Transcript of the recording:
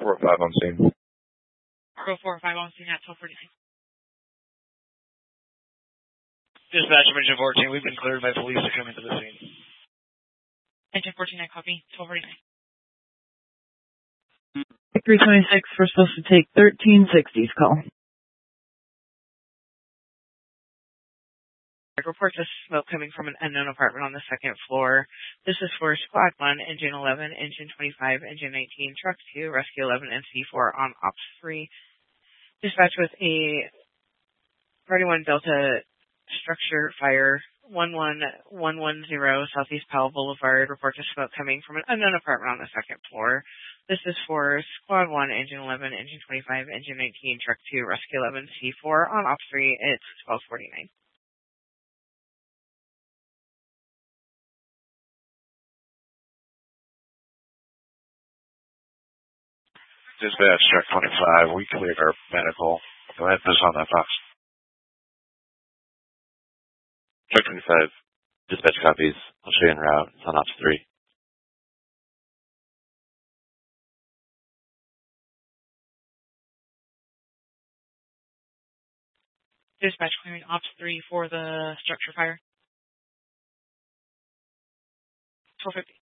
4-5 on scene. Go 4-5 on scene at 12:49. Dispatch of Engine 14, we've been cleared by police to come into the scene. Engine 14, I copy. 12:49. 326, we're supposed to take 1360's call. Report to smoke coming from an unknown apartment on the second floor. This is for Squad 1, Engine 11, Engine 25, Engine 19, Truck 2, Rescue 11, and C4 on Ops 3. Dispatch with a 31 Delta structure fire, 11110 Southeast Powell Boulevard. Report to smoke coming from an unknown apartment on the second floor. This is for Squad 1, Engine 11, Engine 25, Engine 19, Truck 2, Rescue 11, C4 on Ops 3. It's 12:49. Dispatch, Truck 25, we cleared our medical. Go ahead, put us on that box. Truck 25, dispatch copies. I'll show you en route. It's on Ops 3. Dispatch clearing Ops 3 for the structure fire. 12:50.